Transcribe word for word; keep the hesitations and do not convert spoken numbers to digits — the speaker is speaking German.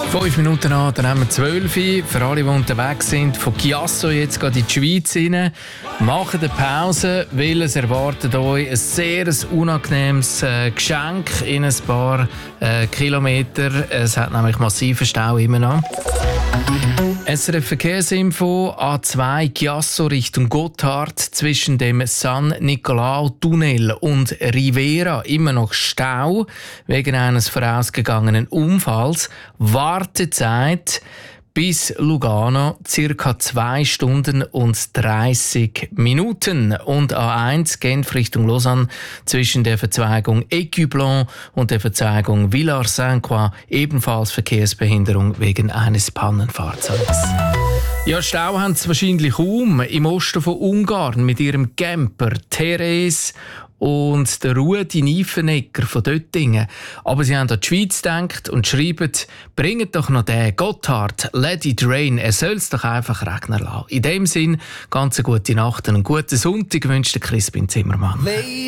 Fünf Minuten an, dann haben wir zwölf. Für alle, die unterwegs sind, von Chiasso jetzt geht in die Schweiz rein. Machen eine Pause, weil es erwartet euch ein sehr unangenehmes äh, Geschenk in ein paar äh, Kilometer. Es hat nämlich massiven Stau immer noch. S R F Verkehrsinfo, A zwei Chiasso Richtung Gotthard zwischen dem San Nicolao-Tunnel und Rivera immer noch Stau wegen eines vorausgegangenen Unfalls. Wartezeit bis Lugano ca. zwei Stunden und dreißig Minuten. Und A eins Genf Richtung Lausanne zwischen der Verzweigung Écublens und der Verzweigung Villars-Saint-Croix ebenfalls Verkehrsbehinderung wegen eines Pannenfahrzeugs. Ja, Stau haben sie wahrscheinlich kaum im Osten von Ungarn mit ihrem Camper Therese und der Rudi Niefenegger von Döttingen. Aber sie haben an die Schweiz gedacht und schreiben, bringt doch noch den Gotthard, let it rain, er soll es doch einfach regnen lassen. In dem Sinn, ganz eine gute Nacht und einen guten Sonntag wünscht der Crispin Zimmermann.